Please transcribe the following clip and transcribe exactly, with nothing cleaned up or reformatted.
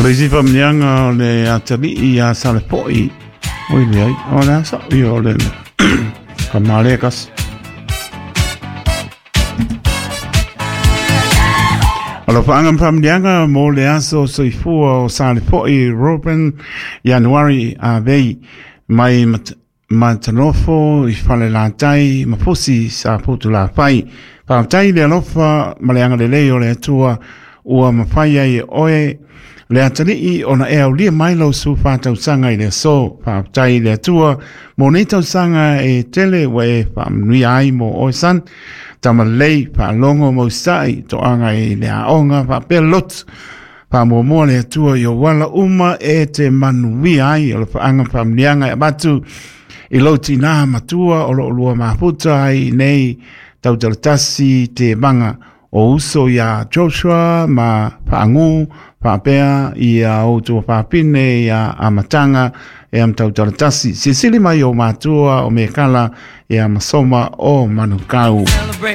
Rezi Pamnianga le atari I a Salepoi. Oi le ai, o le asa I o le Kamalekas. Alo whaanga Pamnianga mo le aso soifua o Salepoi Robin Januari a vei mai matanofo I whale la tai mafusi sa putu la pai. Pātai le alofa maleanga le leo le atua ua mawhaia I oe le atari ona e au lia mailo su whātau sanga I le so whātai le atua mo nei tau sanga e tele wa e whamnui ai mo oe san tama lei whalongo mo sai to anga e le aonga whapea lot whamua mua le atua I o wala uma e te manui ai o le whaanga whamnianga e batu I lo tina matua o lo lua maputa ai nei tau talatasi te manga o uso ia Joshua ma whaangu, whapea ia o tua whapine ia amatanga e am tau talatasi. Sisili mai o matua o me kala e amasoma o manukau.